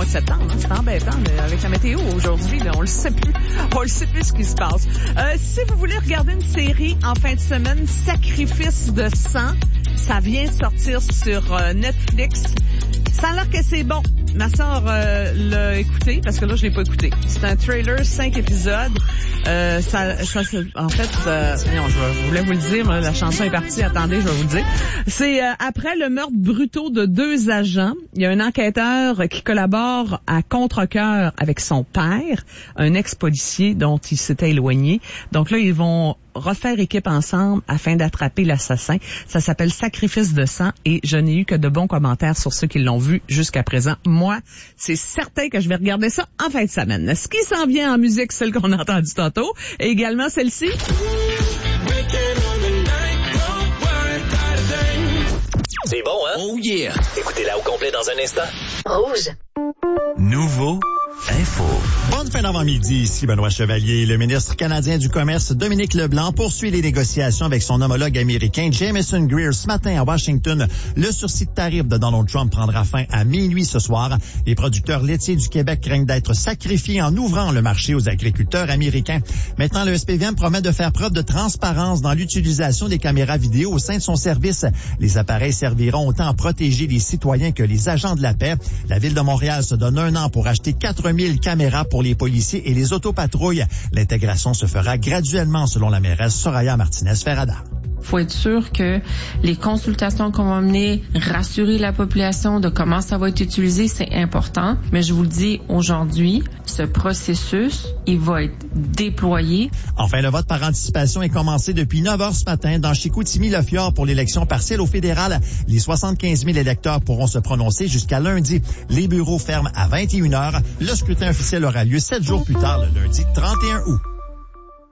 mois de septembre. Hein? C'est embêtant. Avec la météo aujourd'hui, là, on le sait plus. On le sait plus ce qui se passe. Si vous voulez regarder une série en fin de semaine, Sacrifice de sang, ça vient de sortir sur Netflix. Ça a l'air que c'est bon. Ma sœur l'a écouté, parce que là, je l'ai pas écouté. C'est un trailer, 5 épisodes. En fait, non, je voulais vous le dire, la chanson est partie. Attendez, je vais vous le dire. C'est après le meurtre brutaux de 2 agents. Il y a un enquêteur qui collabore à contre-cœur avec son père, un ex-policier dont il s'était éloigné. Donc là, ils vont refaire équipe ensemble afin d'attraper l'assassin. Ça s'appelle Sacrifice de sang et je n'ai eu que de bons commentaires sur ceux qui l'ont vu jusqu'à présent. Moi, c'est certain que je vais regarder ça en fin de semaine. Ce qui s'en vient en musique, celle qu'on a entendue tantôt, et également celle-ci. C'est bon, hein? Oh yeah! Écoutez-la au complet dans un instant. Rouge. Nouveau info. Bonne fin d'avant-midi, ici Benoît Chevalier. Le ministre canadien du Commerce, Dominique Leblanc, poursuit les négociations avec son homologue américain, Jameson Greer. Ce matin à Washington, le sursis de tarif de Donald Trump prendra fin à minuit ce soir. Les producteurs laitiers du Québec craignent d'être sacrifiés en ouvrant le marché aux agriculteurs américains. Maintenant, le SPVM promet de faire preuve de transparence dans l'utilisation des caméras vidéo au sein de son service. Les appareils serviront autant à protéger les citoyens que les agents de la paix. La Ville de Montréal se donne 1 an pour acheter 4000 caméras pour les policiers et les autopatrouilles. L'intégration se fera graduellement selon la mairesse Soraya Martinez-Ferrada. Faut être sûr que les consultations qu'on va mener, rassurer la population de comment ça va être utilisé, c'est important. Mais je vous le dis aujourd'hui, ce processus, il va être déployé. Enfin, le vote par anticipation est commencé depuis 9h ce matin dans Chicoutimi-Le-Fjord pour l'élection partielle au fédéral. Les 75 000 électeurs pourront se prononcer jusqu'à lundi. Les bureaux ferment à 21h. Le scrutin officiel aura lieu 7 jours plus tard, le lundi 31 août.